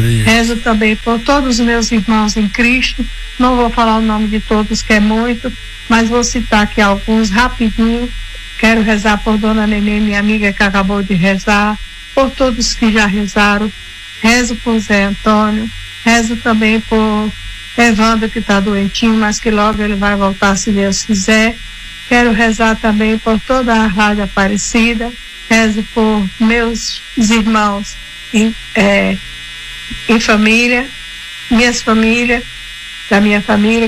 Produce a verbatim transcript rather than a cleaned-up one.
Aleluia. Rezo também por todos os meus irmãos em Cristo. Não vou falar o nome de todos, que é muito, mas vou citar aqui alguns rapidinho. Quero rezar por Dona Nenê, minha amiga que acabou de rezar, por todos que já rezaram. Rezo por Zé Antônio, rezo também por Evandro, que está doentinho, mas que logo ele vai voltar, se Deus quiser. Quero rezar também por toda a Rádio Aparecida, rezo por meus irmãos em, é, em família, minhas famílias, da minha família,